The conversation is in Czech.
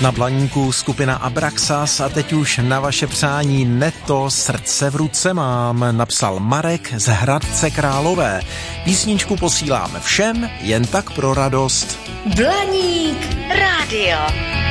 Na Blaníku skupina Abraxas a teď už na vaše přání Neto srdce v ruce mám, napsal Marek z Hradce Králové. Písničku posíláme všem, jen tak pro radost. Blaník rádio.